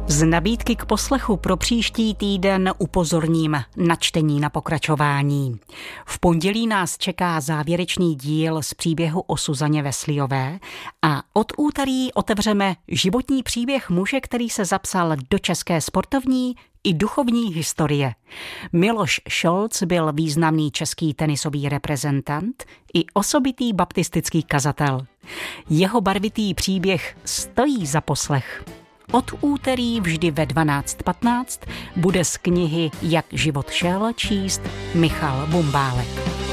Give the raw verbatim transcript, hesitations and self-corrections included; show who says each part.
Speaker 1: Z nabídky k poslechu pro příští týden upozorním na čtení na pokračování. V pondělí nás čeká závěrečný díl z příběhu o Suzaně Wesleyové a od úterý otevřeme životní příběh muže, který se zapsal do české sportovní i duchovní historie. Miloš Šolc byl významný český tenisový reprezentant i osobitý baptistický kazatel. Jeho barvitý příběh stojí za poslech. Od úterý vždy ve dvanáct patnáct bude z knihy Jak život šel číst Michal Bumbálek.